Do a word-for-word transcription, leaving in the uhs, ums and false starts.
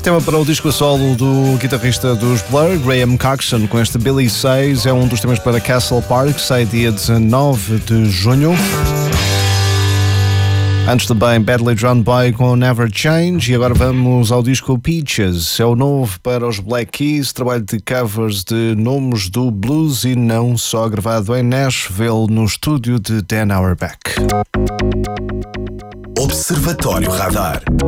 tema para o disco a solo do guitarrista dos Blur, Graham Coxon, com este Billy seis. É um dos temas para Castle Park, sai dia dezanove de junho. Antes também Badly Drawn By com Never Change. E agora vamos ao disco Peaches. É o novo para os Black Keys, trabalho de covers de nomes do blues e não só, gravado em Nashville no estúdio de Dan Auerbach. Observatório Radar.